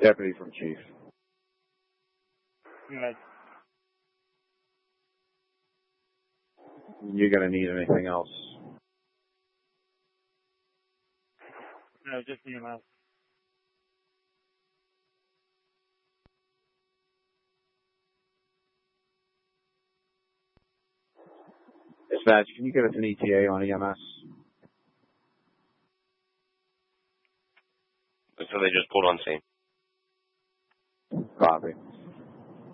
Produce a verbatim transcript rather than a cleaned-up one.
Deputy from Chief. Good. You're going to need anything else? No, just E M S. Dispatch, can you give us an E T A on E M S? So they just pulled on scene. Copy.